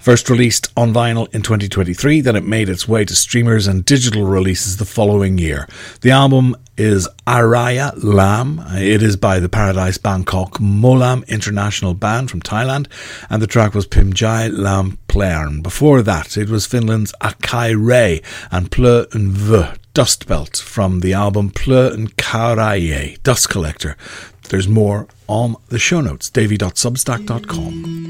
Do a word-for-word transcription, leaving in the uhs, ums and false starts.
First released on vinyl in twenty twenty-three, then it made its way to streamers and digital releases the following year. The album is Araya Lam. It is by the Paradise Bangkok Molam International Band from Thailand, and the track was Pimjai Lam Plern. Before that, it was Finland's Akai Ray and Plö en V, Dust Belt, from the album Plö en Karaye, Dust Collector. There's more on the show notes, davy dot substack dot com.